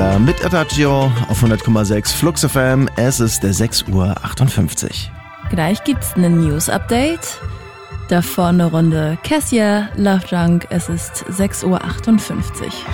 Stadler mit Adagio auf 100,6 Flux FM. Es ist 6:58 Uhr. Gleich gibt's ein News-Update. Davor eine Runde Cassia, Love Drunk. Es ist 6:58 Uhr.